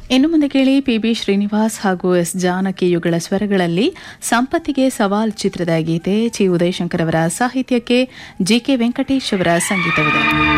ಇನ್ನು ಮುಂದೆ ಕೇಳಿ ಪಿಬಿ ಶ್ರೀನಿವಾಸ್ ಹಾಗೂ ಎಸ್ ಜಾನಕಿಯುಗಳ ಸ್ವರಗಳಲ್ಲಿ ಸಂಪತ್ತಿಗೆ ಸವಾಲ್ ಚಿತ್ರದ ಗೀತೆ ಚಿ ಉದಯಶಂಕರ್ ಅವರ ಸಾಹಿತ್ಯಕ್ಕೆ ಜಿಕೆ ವೆಂಕಟೇಶ್ ಅವರ ಸಂಗೀತವಿದೆ.